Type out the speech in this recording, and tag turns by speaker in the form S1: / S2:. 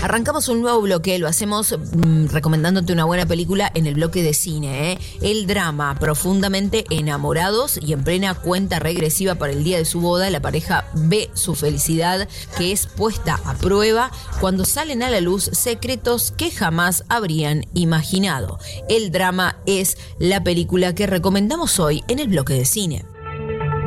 S1: Arrancamos un nuevo bloque, lo hacemos recomendándote una buena película en el bloque de cine. El drama, profundamente enamorados y en plena cuenta regresiva para el día de su boda, la pareja ve su felicidad que es puesta a prueba cuando salen a la luz secretos que jamás habrían imaginado. El drama es la película que recomendamos hoy en el bloque de cine.